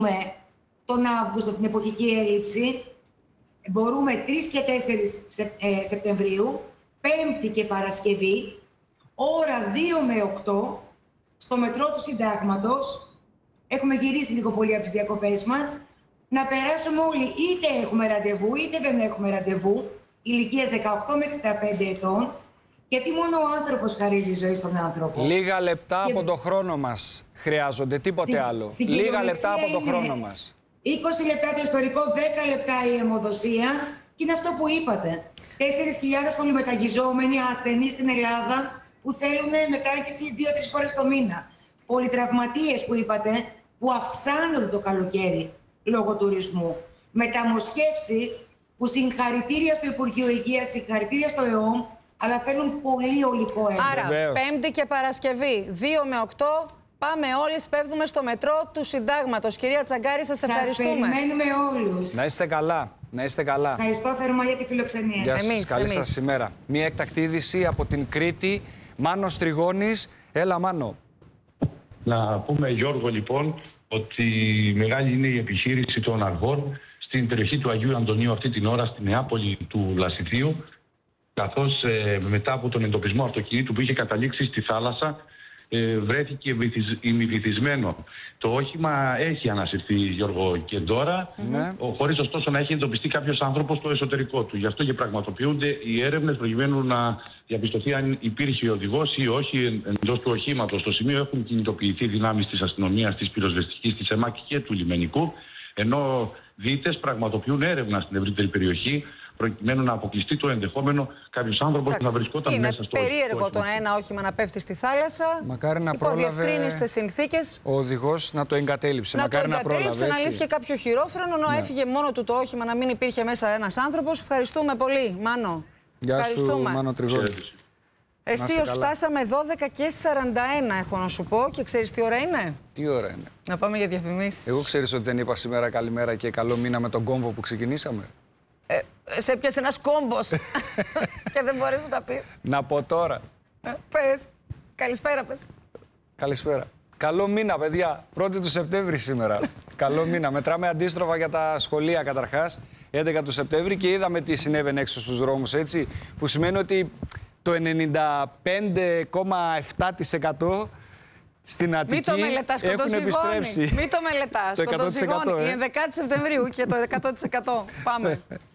τον Αύγουστο, την εποχική έλλειψη. Μπορούμε 3 και 4 Σεπτεμβρίου, Πέμπτη και Παρασκευή, ώρα 2 με 8, στο μετρό του Συντάγματος. Έχουμε γυρίσει λίγο πολύ από τις διακοπές μας. Να περάσουμε όλοι, είτε έχουμε ραντεβού, είτε δεν έχουμε ραντεβού, ηλικίας 18 με 65 ετών, γιατί μόνο ο άνθρωπος χαρίζει ζωή στον άνθρωπο. Λίγα λεπτά από το χρόνο μας χρειάζονται, τίποτε άλλο. Λίγα λεπτά από το χρόνο μας. 20 λεπτά το ιστορικό, 10 λεπτά η αιμοδοσία, και είναι αυτό που είπατε. 4.000 πολυμεταγγιζόμενοι ασθενείς στην Ελλάδα που θέλουν μετάγγιση 2-3 φορές το μήνα. Πολυτραυματίες που είπατε, που αυξάνονται το καλοκαίρι λόγω τουρισμού. Μεταμοσχεύσεις που συγχαρητήρια στο Υπουργείο Υγείας, συγχαρητήρια στο ΕΟΜ, αλλά θέλουν πολύ ολικό έργο. Άρα, βεβαίως, Πέμπτη και Παρασκευή, 2 με 8, πάμε όλοι, σπέβδουμε στο μετρό του Συντάγματος. Κυρία Τσαγκάρη, σας ευχαριστούμε. Σας περιμένουμε όλους. Να είστε καλά. Να είστε καλά. Ευχαριστώ θερμά για τη φιλοξενία. Γεια σας, καλή σας ημέρα. Μία έκτακτη είδηση από την Κρήτη. Μάνος Τριγώνης. Έλα, Μάνο. Να πούμε, Γιώργο, λοιπόν, ότι μεγάλη είναι η επιχείρηση των αργών στην περιοχή του Αγίου Αντωνίου αυτή την ώρα, στη Νεάπολη του Λασιθίου, καθώς μετά από τον εντοπισμό αυτοκινήτου που είχε καταλήξει στη θάλασσα, βρέθηκε ημιβυθισμένο. Το όχημα έχει ανασυρθεί, Γιώργο, και τώρα, χωρίς ωστόσο να έχει εντοπιστεί κάποιος άνθρωπος στο εσωτερικό του. Γι' αυτό και πραγματοποιούνται οι έρευνες προκειμένου να διαπιστωθεί αν υπήρχε οδηγός ή όχι εντός του οχήματος. Στο σημείο έχουν κινητοποιηθεί δυνάμεις της αστυνομίας, της πυροσβεστικής, της ΕΜΑΚ και του λιμενικού, ενώ δίτες πραγματοποιούν έρευνα στην ευρύτερη περιοχή, προκειμένου να αποκλειστεί το ενδεχόμενο κάποιος άνθρωπος που να βρισκόταν μέσα στο όχημα. Είναι περίεργο το ένα όχημα να πέφτει στη θάλασσα. Μακάρι να πρόλαβε συνθήκες. Ο οδηγός να το εγκατέλειψε. Μακάρι να πρόλαβε. Να λύθηκε κάποιο χειρόφρενο, να έφυγε μόνο του το όχημα, να μην υπήρχε μέσα ένας άνθρωπος. Ευχαριστούμε πολύ, Μάνο. Γεια σου, Μάνο Τριγώνη. Εσύ φτάσαμε 12 και 41, έχω να σου πω, και ξέρεις τι ώρα είναι? Τι ώρα είναι? Να πάμε για διαφημίσεις. Εγώ ξέρεις ότι δεν είπα σήμερα καλημέρα και καλό μήνα με τον κόμβο που ξεκινήσαμε? Σε έπιασε ένας κόμπος και δεν μπορείς να τα πεις. Να πω τώρα. Πες. Καλησπέρα, πες. Καλησπέρα. Καλό μήνα, παιδιά. 1η του Σεπτέμβρη σήμερα. Καλό μήνα. Μετράμε αντίστροφα για τα σχολεία καταρχάς. 11 του Σεπτέμβρη και είδαμε τι συνέβαινε έξω στους δρόμους, έτσι. Που σημαίνει ότι το 95,7% στην Αττική έχουν επιστρέψει. Μην το μελετάς. Το 100%. Η 11η Σεπτεμβρίου και το 100%. Πάμε.